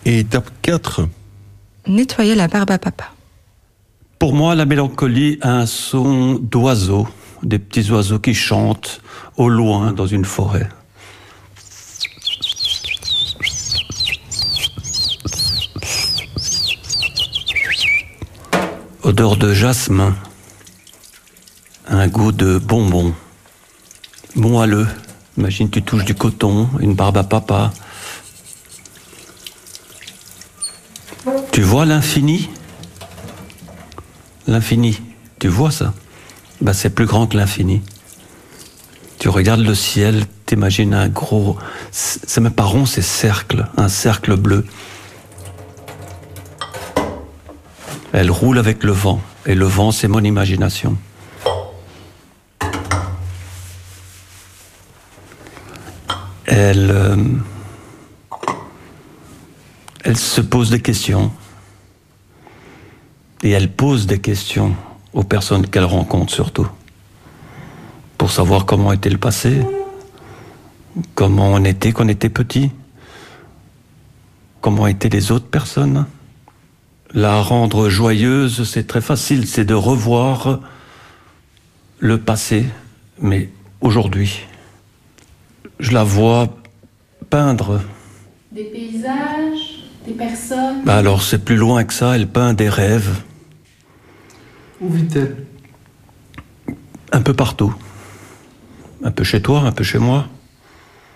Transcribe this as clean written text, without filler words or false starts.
Et étape 4. Nettoyer la barbe à papa. Pour moi, la mélancolie a un son d'oiseaux, des petits oiseaux qui chantent au loin dans une forêt. Odeur de jasmin, un goût de bonbon, moelleux. Imagine, tu touches du coton, une barbe à papa. Tu vois l'infini ? L'infini, tu vois ça ? Ben, c'est plus grand que l'infini. Tu regardes le ciel, t'imagines un gros... C'est même pas rond, c'est cercle, un cercle bleu. Elle roule avec le vent, et le vent, c'est mon imagination. Elle se pose des questions. Et elle pose des questions aux personnes qu'elle rencontre surtout. Pour savoir comment était le passé, comment on était quand on était petit, comment étaient les autres personnes. La rendre joyeuse, c'est très facile, c'est de revoir le passé, mais aujourd'hui. Je la vois peindre. Des paysages, des personnes. Alors c'est plus loin que ça, elle peint des rêves. Où vit-elle ? Un peu partout. Un peu chez toi, un peu chez moi.